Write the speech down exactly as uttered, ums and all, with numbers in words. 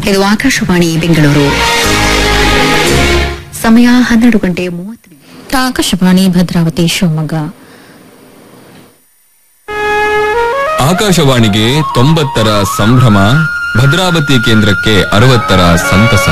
ಇದು ಆಕಾಶವಾಣಿ ಬೆಂಗಳೂರು. ಸಮಯ ಹನ್ನೆರಡು ಗಂಟೆ ಮೂವತ್ತು ನಿಮಿಷ. ಆಕಾಶವಾಣಿ ಭದ್ರಾವತಿ ಶಿವಮೊಗ್ಗ. ಆಕಾಶವಾಣಿಗೆ ತೊಂಬತ್ತರ ಸಂಭ್ರಮ, ಭದ್ರಾವತಿ ಕೇಂದ್ರಕ್ಕೆ ಅರವತ್ತರ ಸಂತಸ.